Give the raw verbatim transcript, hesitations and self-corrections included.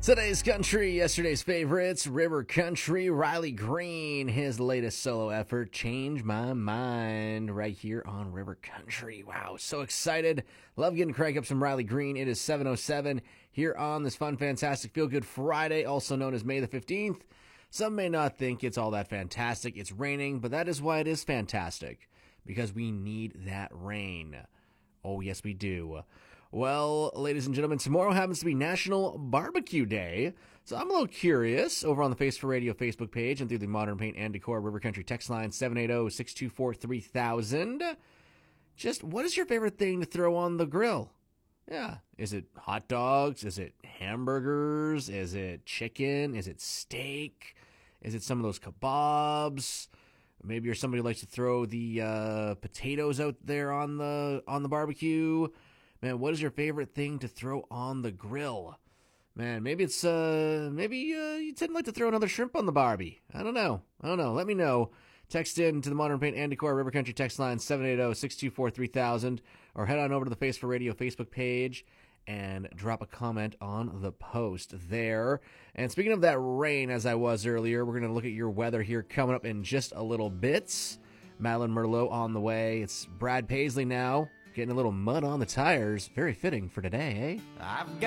Today's country, yesterday's favorites, River Country, Riley Green, his latest solo effort, Change My Mind, right here on River Country. Wow, so excited. Love getting crank up some Riley Green. It is seven oh seven here on this fun, fantastic, feel-good Friday, also known as May the fifteenth. Some may not think it's all that fantastic. It's raining, but that is why it is fantastic, because we need that rain. Oh, yes, we do. Well, ladies and gentlemen, tomorrow happens to be National Barbecue Day, so I'm a little curious over on the Face for Radio Facebook page and through the Modern Paint and Decor River Country text line seven eight zero, six two four, three thousand. Just what is your favorite thing to throw on the grill? Yeah, is it hot dogs? Is it hamburgers? Is it chicken? Is it steak? Is it some of those kebabs? Maybe you're somebody who likes to throw the uh, potatoes out there on the on the barbecue. Man, what is your favorite thing to throw on the grill? Man, maybe it's, uh, maybe uh, you tend to like to throw another shrimp on the Barbie. I don't know. I don't know. Let me know. Text in to the Modern Paint and Decor River Country text line seven eight zero, six two four, three thousand or head on over to the Face for Radio Facebook page and drop a comment on the post there. And speaking of that rain, as I was earlier, we're going to look at your weather here coming up in just a little bit. Madeline Merlot on the way. It's Brad Paisley now. Getting a little mud on the tires. Very fitting for today, eh? I've got